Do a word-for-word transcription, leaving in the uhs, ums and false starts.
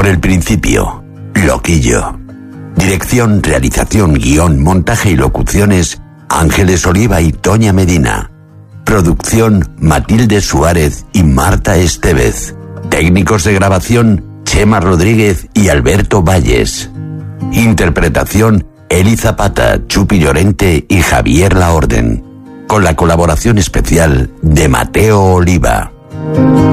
el principio, Loquillo. Dirección, realización, guión, montaje y locuciones, Ángeles Oliva y Toña Medina. Producción, Matilde Suárez y Marta Estevez. Técnicos de grabación, Chema Rodríguez y Alberto Valles. Interpretación, Eli Zapata, Chupi Llorente y Javier Laorden. Con la colaboración especial de Mateo Oliva.